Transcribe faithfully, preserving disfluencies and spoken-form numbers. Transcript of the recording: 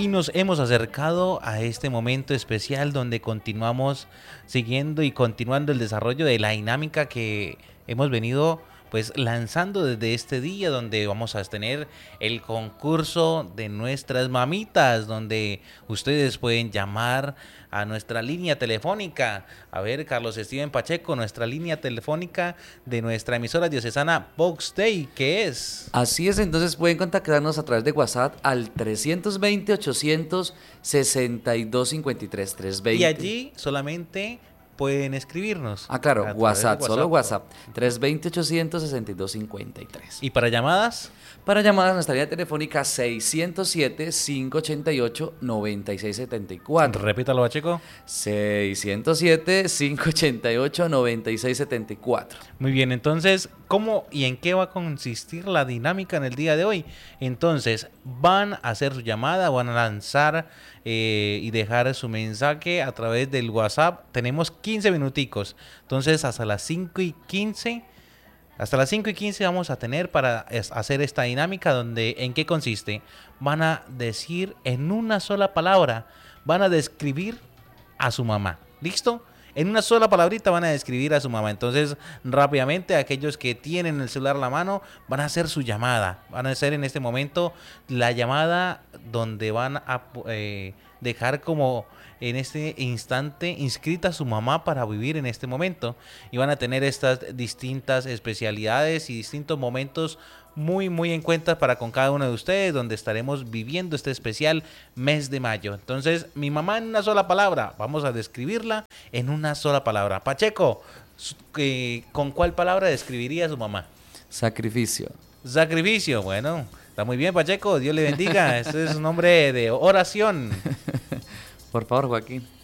Y nos hemos acercado a este momento especial donde continuamos siguiendo y continuando el desarrollo de la dinámica que hemos venido pues lanzando desde este día, donde vamos a tener el concurso de nuestras mamitas, donde ustedes pueden llamar a nuestra línea telefónica. A ver, Carlos Steven Pacheco, nuestra línea telefónica de nuestra emisora diocesana Vox Dei, ¿qué es? Así es, entonces pueden contactarnos a través de WhatsApp al trescientos veinte, ochocientos sesenta y dos cincuenta y tres, trescientos veinte. Y allí solamente pueden escribirnos. Ah, claro, WhatsApp, WhatsApp, solo WhatsApp, trescientos veinte, ochocientos sesenta y dos cincuenta y tres. ¿Y para llamadas? Para llamadas, nuestra línea telefónica seiscientos siete, quinientos ochenta y ocho, noventa y seis setenta y cuatro. Repítalo, Pacheco. seiscientos siete, quinientos ochenta y ocho, noventa y seis setenta y cuatro. Muy bien, entonces, ¿cómo y en qué va a consistir la dinámica en el día de hoy? Entonces, van a hacer su llamada, van a lanzar eh, y dejar su mensaje a través del WhatsApp. Tenemos quince minuticos, entonces hasta las cinco y quince... Hasta las cinco y quince vamos a tener para hacer esta dinámica donde, ¿en qué consiste? Van a decir en una sola palabra, van a describir a su mamá. ¿Listo? En una sola palabrita van a describir a su mamá. Entonces, rápidamente, aquellos que tienen el celular a la mano van a hacer su llamada. Van a hacer en este momento la llamada donde van a eh, dejar como en este instante inscrita a su mamá para vivir en este momento. Y van a tener estas distintas especialidades y distintos momentos muy muy en cuenta para con cada uno de ustedes, donde estaremos viviendo este especial mes de mayo. Entonces, mi mamá en una sola palabra, vamos a describirla en una sola palabra. Pacheco, eh, ¿con cuál palabra describiría a su mamá? Sacrificio. Sacrificio, bueno, está muy bien, Pacheco, Dios le bendiga. Este es un nombre de oración. Por favor, Joaquín.